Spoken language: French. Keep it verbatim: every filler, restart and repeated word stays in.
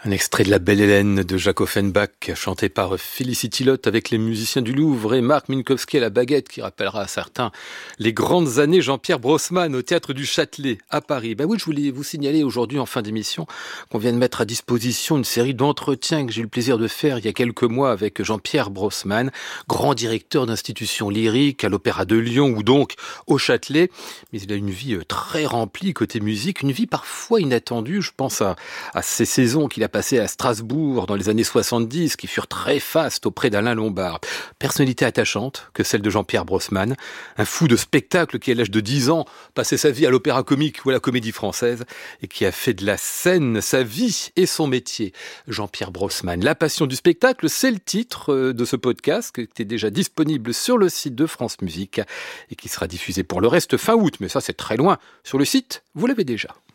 Un extrait de La Belle Hélène de Jacques Offenbach, chanté par Felicity Lott avec les musiciens du Louvre et Marc Minkowski à la baguette, qui rappellera à certains les grandes années Jean-Pierre Brossman au Théâtre du Châtelet à Paris. Ben oui, je voulais vous signaler aujourd'hui en fin d'émission qu'on vient de mettre à disposition une série d'entretiens que j'ai eu le plaisir de faire il y a quelques mois avec Jean-Pierre Brossman, grand directeur d'institutions lyriques à l'Opéra de Lyon ou donc au Châtelet. Mais il a une vie très remplie côté musique, une vie parfois inattendue. Je pense à, à ces saisons qu'il a passé à Strasbourg dans les années soixante-dix, qui furent très fastes auprès d'Alain Lombard. Personnalité attachante que celle de Jean-Pierre Brossman, un fou de spectacle qui, à l'âge de dix ans, passait sa vie à l'Opéra Comique ou à la Comédie Française et qui a fait de la scène sa vie et son métier. Jean-Pierre Brossman, la passion du spectacle, c'est le titre de ce podcast qui était déjà disponible sur le site de France Musique et qui sera diffusé pour le reste fin août. Mais ça, c'est très loin. Sur le site, vous l'avez déjà.